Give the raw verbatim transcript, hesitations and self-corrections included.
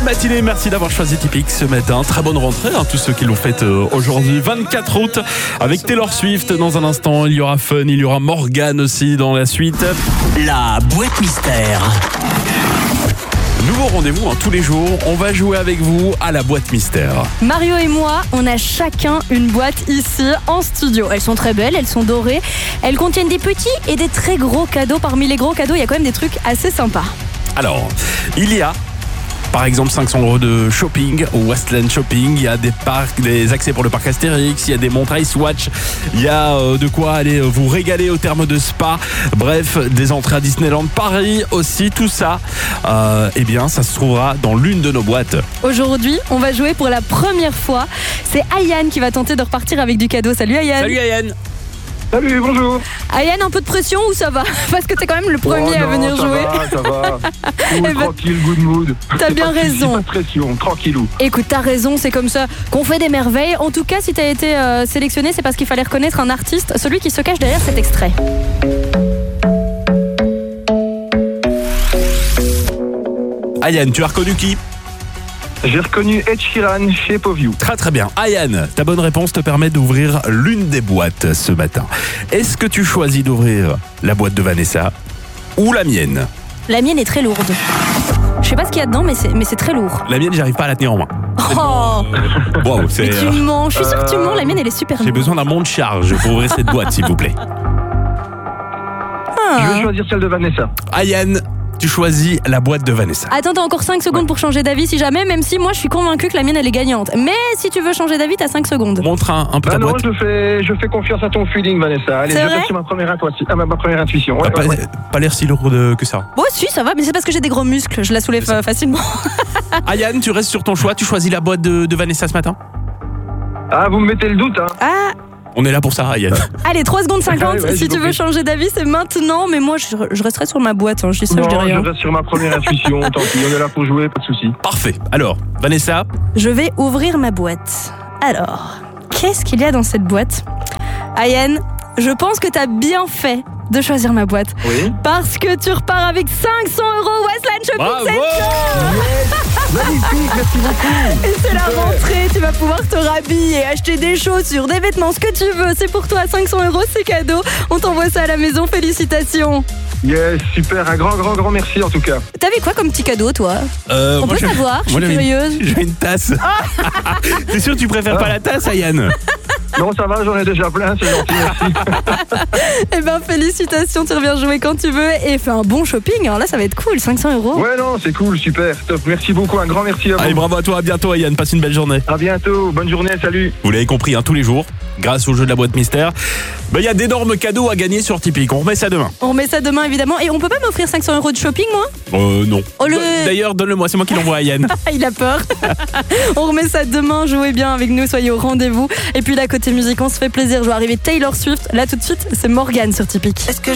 matinée, merci d'avoir choisi Typique ce matin. Très bonne rentrée, hein, tous ceux qui l'ont faite euh, aujourd'hui, vingt-quatre août, avec Taylor Swift. Dans un instant, il y aura Fun, il y aura Morgane aussi dans la suite. La boîte mystère. Nouveau rendez-vous hein, tous les jours, on va jouer avec vous à la boîte mystère. Mario et moi, on a chacun une boîte ici en studio. Elles sont très belles, elles sont dorées. Elles contiennent des petits et des très gros cadeaux. Parmi les gros cadeaux, il y a quand même des trucs assez sympas. Alors, il y a par exemple cinq cents euros de shopping au Westland Shopping, il y a des parcs, des accès pour le parc Astérix, il y a des montres Icewatch, il y a euh, de quoi aller vous régaler au terme de spa, bref, des entrées à Disneyland Paris aussi, tout ça, euh, eh bien ça se trouvera dans l'une de nos boîtes. Aujourd'hui, on va jouer pour la première fois. C'est Ayane qui va tenter de repartir avec du cadeau. Salut Ayane. Salut Ayane. Salut, bonjour. Ayane, un peu de pression ou ça va? Parce que t'es quand même le premier oh non, à venir ça jouer. Va, ça va. Cool, Eh ben, tranquille, good mood. T'as bien raison. Pas de pression, tranquillou. Écoute, t'as raison, c'est comme ça qu'on fait des merveilles. En tout cas, si t'as été euh, sélectionné, c'est parce qu'il fallait reconnaître un artiste, celui qui se cache derrière cet extrait. Ayane, tu as reconnu qui? J'ai reconnu Ed Sheeran, Shape of You. Très très bien. Ayane, ta bonne réponse te permet d'ouvrir l'une des boîtes ce matin. Est-ce que tu choisis d'ouvrir la boîte de Vanessa ou la mienne? La mienne est très lourde. Je sais pas ce qu'il y a dedans, mais c'est, mais c'est très lourd. La mienne, j'arrive pas à la tenir en main. Oh, Wow, c'est, mais tu euh, mens. Je suis sûre que tu mens. La mienne, elle est super j'ai lourde. besoin d'un monte-charge pour ouvrir cette boîte, s'il vous plaît. Ah. Je vais choisir celle de Vanessa. Ayane, tu choisis la boîte de Vanessa. Attends, t'as encore cinq secondes pour changer d'avis si jamais, même si moi je suis convaincue que la mienne elle est gagnante. Mais si tu veux changer d'avis, t'as cinq secondes. Montre un, un peu Ah ta non, boîte. je fais, je fais confiance à ton feeling, Vanessa. Allez, C'est je vrai vais sur ma première, intuition, ah, ma, ma première intuition. Ouais, pas, ouais, ouais. pas l'air si lourde que ça. Bon, si, ça va, mais c'est parce que j'ai des gros muscles, je la soulève C'est ça. euh, facilement. Ayane, tu restes sur ton choix, tu choisis la boîte de, de Vanessa ce matin? Ah, vous me mettez le doute, hein. Ah, On est là pour ça, Ayane. allez, trois secondes cinquante. Ouais, ouais, si j'ai tu veux compris. changer d'avis, c'est maintenant. Mais moi, je, je resterai sur ma boîte. Hein. Je dis ça, Non, je dis rien. je reste sur ma première intuition. Tant pis, on est là pour jouer, pas de soucis. Parfait. Alors, Vanessa, Je vais ouvrir ma boîte. Alors, qu'est-ce qu'il y a dans cette boîte? Ayane, je pense que t'as bien fait de choisir ma boîte. Oui. Parce que tu repars avec cinq cents euros Westland Shopping bravo. Center. Magnifique, merci beaucoup. Et c'est la rentrée, tu vas pouvoir te rhabiller, acheter des chaussures, des vêtements, ce que tu veux. C'est pour toi, cinq cents euros, c'est cadeau. On t'envoie ça à la maison, félicitations. Yes, super, un grand, grand, grand merci en tout cas. T'avais quoi comme petit cadeau, toi? euh, On moi, peut j'ai- savoir, je moi, suis j'avais une- curieuse. J'ai une tasse. T'es sûr que tu préfères pas la tasse, Ayane? Non, ça va, j'en ai déjà plein, c'est gentil, merci. Eh ben, félicitations, tu reviens jouer quand tu veux et fais un bon shopping. Alors là, ça va être cool, cinq cents euros. Ouais, non, c'est cool, super, top. Merci beaucoup, un grand merci à vous. Allez, bravo à toi, à bientôt, Ayane. Passe une belle journée. À bientôt, bonne journée, salut. Vous l'avez compris, hein, tous les jours, grâce au jeu de la boîte mystère, ben, il y a d'énormes cadeaux à gagner sur Typique. On remet ça demain. On remet ça demain, évidemment. Et on peut pas m'offrir cinq cents euros de shopping, moi? Euh, non. Oh, le- D'ailleurs, donne-le-moi, c'est moi qui l'envoie à Ayane. Ah, il a peur. On remet ça demain, jouez bien avec nous, soyez au rendez-vous. Et puis là, côté musique, on se fait plaisir. Je vais arriver Taylor Swift. Là, tout de suite, c'est Morgane sur Typique. Est-ce que